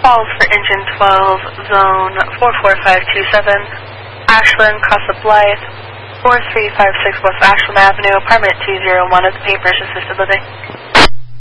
Falls for engine 12, zone 44527, Ashland, Casa Blythe, 4356 West Ashland Avenue, apartment 201 of the Paintbrush Assisted Living.